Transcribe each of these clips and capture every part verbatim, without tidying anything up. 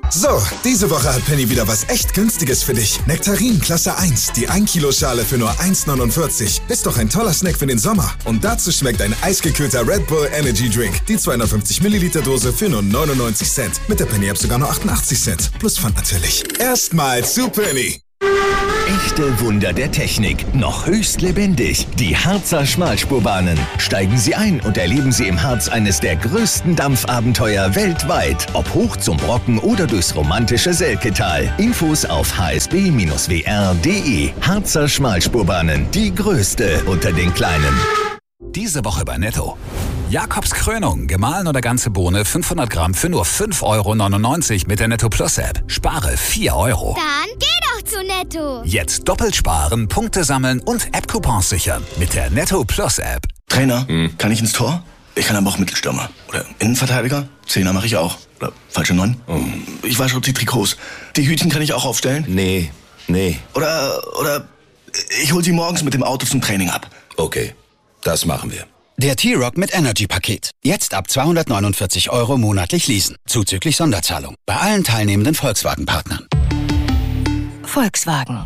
So, diese Woche hat Penny wieder was echt Günstiges für dich. Nektarin Klasse eins, die ein Kilo Schale für nur eins neunundvierzig. Ist doch ein toller Snack für den Sommer. Und dazu schmeckt ein eisgekühlter Red Bull Energy Drink. Die zweihundertfünfzig Milliliter Dose für nur neunundneunzig Cent. Mit der Penny App sogar nur achtundachtzig Cent. Plus Pfand natürlich. Erstmal zu Penny. Echte Wunder der Technik, noch höchst lebendig. Die Harzer Schmalspurbahnen. Steigen Sie ein und erleben Sie im Harz eines der größten Dampfabenteuer weltweit. Ob hoch zum Brocken oder durchs romantische Selketal. Infos auf h s b Bindestrich w r punkt d e. Harzer Schmalspurbahnen, die größte unter den kleinen. Diese Woche bei Netto. Jakobs Krönung, gemahlen oder ganze Bohne, fünfhundert Gramm für nur fünf Euro neunundneunzig mit der Netto Plus App. Spare vier Euro. Dann geh doch zu Netto. Jetzt doppelt sparen, Punkte sammeln und App-Coupons sichern mit der Netto Plus App. Trainer, hm. kann ich ins Tor? Ich kann aber auch Mittelstürmer. Oder Innenverteidiger? Zehner mache ich auch. Oder falsche Neun? Oh. Ich wasche auch die Trikots. Die Hütchen kann ich auch aufstellen? Nee, nee. Oder, oder ich hol sie morgens mit dem Auto zum Training ab. Okay, das machen wir. Der T-Rock mit Energy-Paket. Jetzt ab zweihundertneunundvierzig Euro monatlich leasen. Zuzüglich Sonderzahlung. Bei allen teilnehmenden Volkswagen-Partnern. Volkswagen.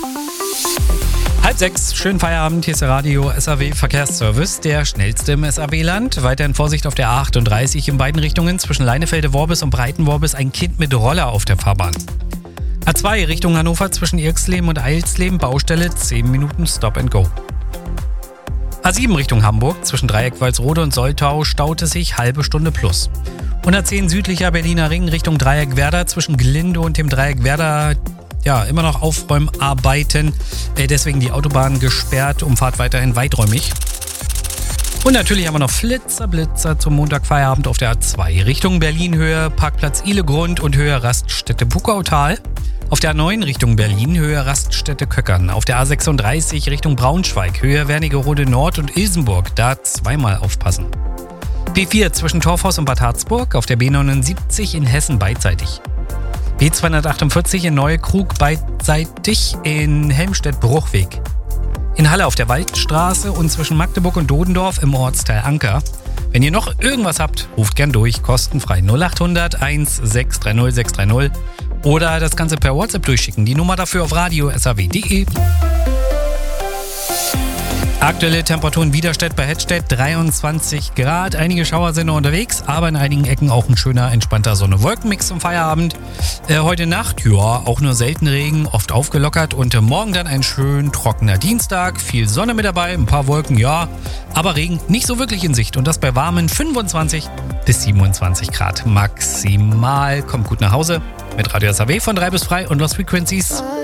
Halb sechs, schönen Feierabend, hier ist der Radio S A W Verkehrsservice, der schnellste im S A W-Land. Weiterhin Vorsicht auf der A achtunddreißig in beiden Richtungen zwischen Leinefelde-Worbis und Breiten-Worbis, ein Kind mit Roller auf der Fahrbahn. A zwei Richtung Hannover zwischen Irxleben und Eilsleben, Baustelle, zehn Minuten Stop and Go. A sieben Richtung Hamburg, zwischen Dreieck Walsrode und Soltau staute sich halbe Stunde plus. hundertzehn südlicher Berliner Ring Richtung Dreieck Werder, zwischen Glinde und dem Dreieck Werder, ja, immer noch Aufräumarbeiten. Äh, deswegen die Autobahn gesperrt, Umfahrt weiterhin weiträumig. Und natürlich haben wir noch Flitzer, Blitzer zum Montagfeierabend auf der A zwei Richtung Berlin-Höhe, Parkplatz Ihlegrund und Höhe Raststätte Puckautal. Auf der A neun Richtung Berlin, Höhe Raststätte Köckern. Auf der A sechsunddreißig Richtung Braunschweig, Höhe Wernigerode Nord und Ilsenburg. Da zweimal aufpassen. B vier zwischen Torfhaus und Bad Harzburg. Auf der B neunundsiebzig in Hessen beidseitig. B zweihundertachtundvierzig in Neukrug beidseitig in Helmstedt-Bruchweg. In Halle auf der Waldstraße und zwischen Magdeburg und Dodendorf im Ortsteil Anker. Wenn ihr noch irgendwas habt, ruft gern durch, kostenfrei null achthundert eins sechs drei null sechs drei null oder das Ganze per WhatsApp durchschicken. Die Nummer dafür auf radio punkt s a w punkt d e. Aktuelle Temperaturen Widerstedt bei Hettstedt dreiundzwanzig Grad. Einige Schauer sind noch unterwegs, aber in einigen Ecken auch ein schöner, entspannter Sonne-Wolken-Mix zum Feierabend. Äh, heute Nacht, ja, auch nur selten Regen, oft aufgelockert und äh, morgen dann ein schön trockener Dienstag. Viel Sonne mit dabei, ein paar Wolken, ja, aber Regen nicht so wirklich in Sicht. Und das bei warmen fünfundzwanzig bis siebenundzwanzig Grad maximal. Kommt gut nach Hause mit Radio S A W von drei bis frei und Lost Frequencies.